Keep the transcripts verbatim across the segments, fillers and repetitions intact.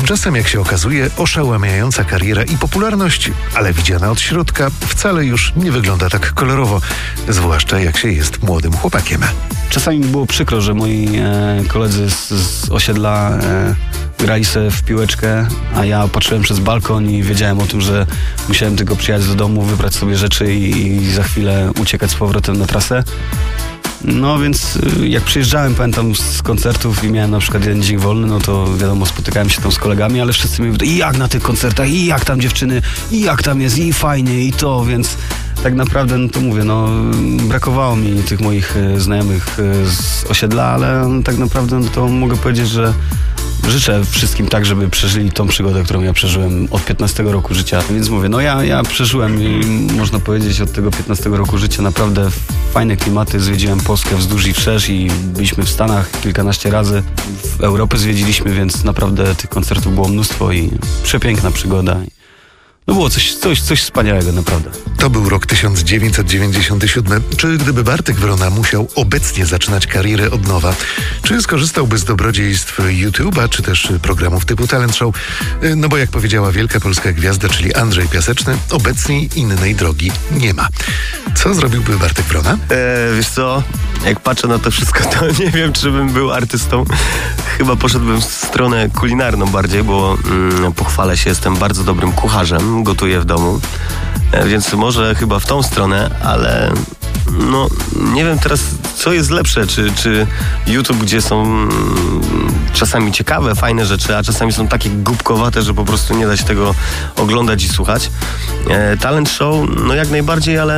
Tymczasem, jak się okazuje, oszałamiająca kariera i popularność, ale widziana od środka, wcale już nie wygląda tak kolorowo, zwłaszcza jak się jest młodym chłopakiem. Czasami mi było przykro, że moi e, koledzy z, z osiedla e, grali sobie w piłeczkę, a ja patrzyłem przez balkon i wiedziałem o tym, że musiałem tylko przyjechać do domu, wybrać sobie rzeczy i, i za chwilę uciekać z powrotem na trasę. No więc jak przyjeżdżałem, pamiętam, z koncertów i miałem na przykład jeden dzień wolny, no to wiadomo, spotykałem się tam z kolegami, ale wszyscy mi mówili, i jak na tych koncertach, i jak tam dziewczyny, i jak tam jest, i fajnie, i to, więc tak naprawdę, no to mówię, no brakowało mi tych moich e, znajomych e, z osiedla, ale no, tak naprawdę no, to mogę powiedzieć, że życzę wszystkim tak, żeby przeżyli tą przygodę, którą ja przeżyłem od piętnastego roku życia. Więc mówię, no ja, ja przeżyłem i można powiedzieć od tego piętnastego roku życia naprawdę fajne klimaty. Zwiedziłem Polskę wzdłuż i wszerz i byliśmy w Stanach kilkanaście razy. W Europę zwiedziliśmy, więc naprawdę tych koncertów było mnóstwo i przepiękna przygoda. No było coś, coś, coś wspaniałego, naprawdę. To był rok tysiąc dziewięćset dziewięćdziesiąty siódmy. Czy gdyby Bartek Wrona musiał obecnie zaczynać karierę od nowa, czy skorzystałby z dobrodziejstw YouTube'a, czy też programów typu Talent Show? No bo jak powiedziała wielka polska gwiazda, czyli Andrzej Piaseczny, obecnie innej drogi nie ma. Co zrobiłby Bartek Wrona? Eee, wiesz co, jak patrzę na to wszystko, to nie wiem, czy bym był artystą. Chyba poszedłbym w stronę kulinarną bardziej, bo mm, pochwalę się, jestem bardzo dobrym kucharzem, gotuję w domu, e, więc może chyba w tą stronę, ale no nie wiem teraz, co jest lepsze, czy, czy YouTube, gdzie są mm, czasami ciekawe, fajne rzeczy, a czasami są takie głupkowate, że po prostu nie da się tego oglądać i słuchać. E, talent show, no jak najbardziej, ale e,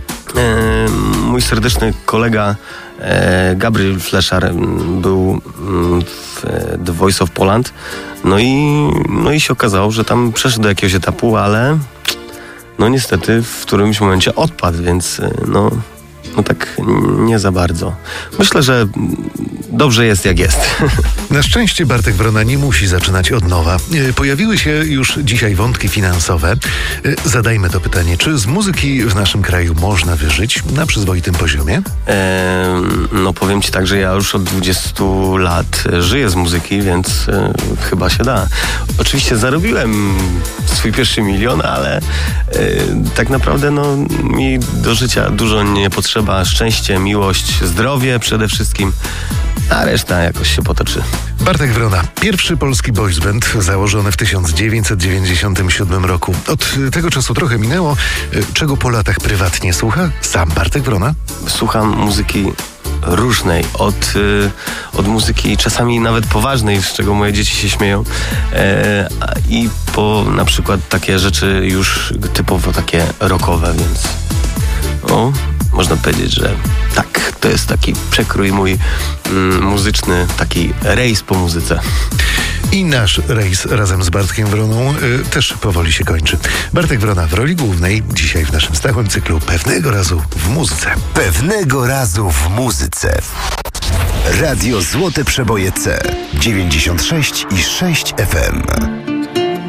mój serdeczny kolega e, Gabriel Fleszar był w The Voice of Poland, no i, no i się okazało, że tam przeszedł do jakiegoś etapu, ale no niestety w którymś momencie odpadł, więc no, no tak nie za bardzo. Myślę, że dobrze jest jak jest. Na szczęście Bartek Wrona nie musi zaczynać od nowa. Pojawiły się już dzisiaj wątki finansowe. Zadajmy to pytanie, czy z muzyki w naszym kraju można wyżyć na przyzwoitym poziomie? Eee, no powiem ci tak, że ja już od dwudziestu lat żyję z muzyki, więc e, chyba się da. Oczywiście zarobiłem swój pierwszy milion, ale e, tak naprawdę no, mi do życia dużo nie potrzeba. Szczęście, miłość, zdrowie przede wszystkim, a reszta jakoś się potoczy. Bartek Wrona, pierwszy polski boys band założony w tysiąc dziewięćset dziewięćdziesiątym siódmym roku. Od tego czasu trochę minęło. Czego po latach prywatnie słucha sam Bartek Wrona? Słucham muzyki różnej, od, y, od muzyki czasami nawet poważnej, z czego moje dzieci się śmieją, e, i po na przykład takie rzeczy już typowo takie rockowe, więc o, można powiedzieć, że tak, to jest taki przekrój mój mm, muzyczny, taki rejs po muzyce. I nasz rejs razem z Bartkiem Wroną y, też powoli się kończy. Bartek Wrona w roli głównej, dzisiaj w naszym stałym cyklu Pewnego razu w muzyce. Pewnego razu w muzyce. Radio Złote Przeboje C dziewięćdziesiąt sześć i sześć F M.